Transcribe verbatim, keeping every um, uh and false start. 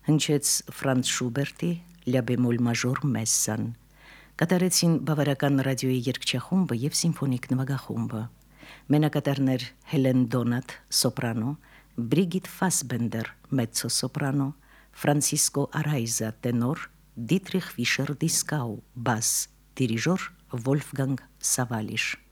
հնչեց Ֆրանց Շուբերտի «Լա բեմոլ մաժոր մեսսան», կատարեցին բավարական ռադիոյի երգչախումբը և սիմֆոնիկ նվագախումբը։ Մենակատարներ Հելեն Դոնատ, սոպրանո, Բրիգիտ Ֆասբենդեր, մեծո սոպրանո, Ֆրանցիսկո Արայզա, տենոր, Դիտրիխ Ֆիշեր Դիսկաու, բաս, դիրիժոր Վոլֆգանգ Սավալիշ։